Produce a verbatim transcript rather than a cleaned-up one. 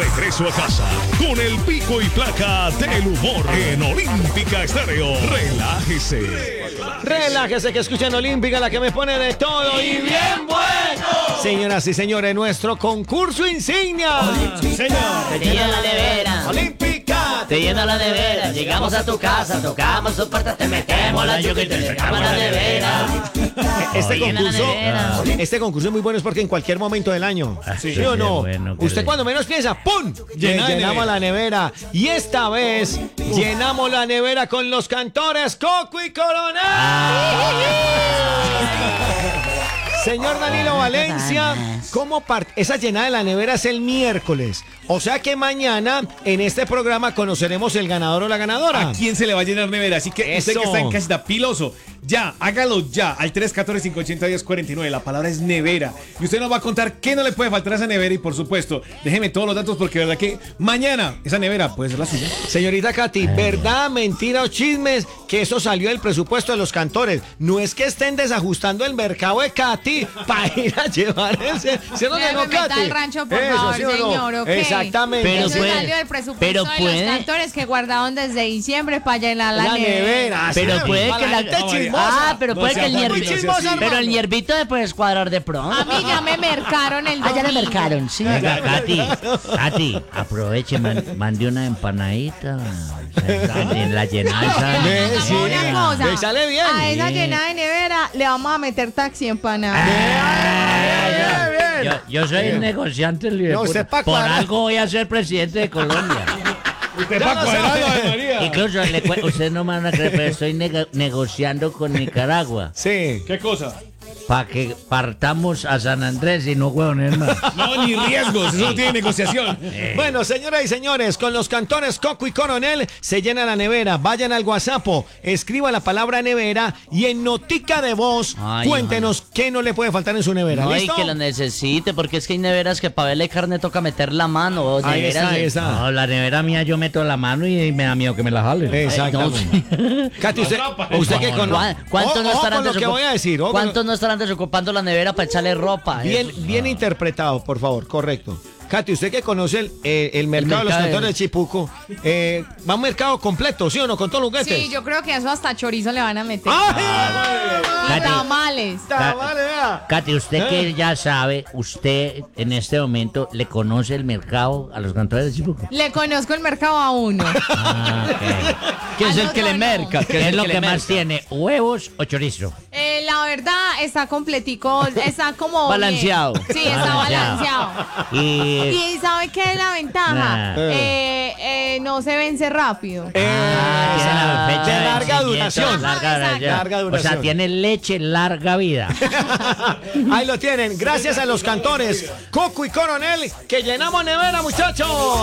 regreso a casa con el pico y placa del humor en Olímpica Estéreo. Relájese. Relájese que escuchan Olímpica, la que me pone de todo y bien bueno. Señoras y señores, nuestro concurso insignia. Sí, señor. Te llena la nevera. Olímpica. Te llena la nevera. Llegamos a tu casa, tocamos tu puerta, te metemos la yuca y te sacamos la nevera. Este Te llena la concurso, nevera. este concurso es muy bueno, es porque en cualquier momento del año, ¿sí, sí, o no? qué bueno, qué Usted bien. cuando menos piensa, ¡pum! Llena de llenamos nevera. la nevera. Y esta vez llenamos la nevera con los cantores Coco y Coronel. Señor Danilo Valencia, ¿cómo part- esa llenada de la nevera es el miércoles? O sea que mañana en este programa conoceremos el ganador o la ganadora. ¿A quién se le va a llenar nevera? Así que usted Eso. que está en casita, piloso, ya, hágalo ya, al tres uno cuatro, cinco ocho cero, uno cero cuatro nueve. La palabra es nevera. Y usted nos va a contar qué no le puede faltar a esa nevera. Y por supuesto, déjeme todos los datos porque de verdad que mañana esa nevera puede ser la suya. Señorita Katy, ¿verdad, mentira o chismes que eso salió del presupuesto de los cantores? No es que estén desajustando el mercado de Katy para ir a llevar ese. ¿Sí o no, Ya no, me meta Katy? al rancho, por Eso, favor, ¿sí o no? señor, ¿ok? Exactamente. Pero Eso puede- salió del presupuesto pero de puede- los cantores que guardaron desde diciembre para llenar la, La nevera. Pero sí, puede para que la- gente No, chismosa. Ah, pero No puede sea que el Juan, hierbito. no sea así. Pero el hierbito le puede escuadrar de pronto. A mí ya me mercaron el Ah, ya le domingo. mercaron, sí. Venga, Katy, Katy, aproveche, man- mande una empanadita. En la llenanza. Ve, sí. Una cosa, Me sale bien. a esa Sí. llenada de nevera le vamos a meter taxi empanada. Bien, bien. Yo, yo soy un negociante libre. No, usted pa' Por cuadrar. algo voy a ser presidente de Colombia. Usted Ya va lo cuadrado, sabe. Ave María. Incluso, le cue- ustedes no me van a creer, pero estoy nega- negociando con Nicaragua Sí. ¿Qué cosa? para que partamos a San Andrés y no huevones más. No, ni riesgos, eso no tiene negociación. Bueno, señoras y señores, con los cantores Coco y Coronel se llena la nevera. Vayan al WhatsApp, escriba la palabra nevera y en notica de voz Ay, cuéntenos qué no le puede faltar en su nevera. No, y ¿Listo? que lo necesite, porque es que hay neveras que para verle carne toca meter la mano. O Ahí neveras está, ahí de- está. No, la nevera mía yo meto la mano y me da miedo que me la jalen. Exactamente. Katy, usted, usted que con ¿Cuá- ¿Cuántos no Ojo estarán con lo que desocup- voy a decir? ojo con lo- ¿Cuántos no estarán desocupando la nevera para echarle ropa? Bien, Eso. bien interpretado, por favor, correcto. Katy, usted que conoce el, eh, el mercado de los mercado cantores de- de Chipuco, eh, va a un mercado completo, ¿sí o no? Con todos los juguetes. Sí, yo creo que eso hasta chorizo le van a meter. ¡Ay! Y Katy. tamales. Está, vale, vea. Katy, usted ¿Eh? que ya sabe, usted en este momento le conoce el mercado a los cantores de Chipuco. Le conozco el mercado a uno. Ah, ok. ¿Qué es Al el que otro le no. merca? ¿Qué es lo el que le más merca? tiene? ¿Huevos o chorizo? Eh, la verdad está completico, está como Balanceado. bien. Sí, está Balanceado. balanceado. Y ¿Y sabe qué es la ventaja? Ah. Eh, eh, no se vence rápido. Eh, Ah, tiene la fecha de de larga vencimiento, duración. Larga, Ajá, duración. larga O duración. sea, tiene leche larga vida. Ahí lo tienen, gracias a los cantores Coco y Coronel, que llenamos nevera, muchachos.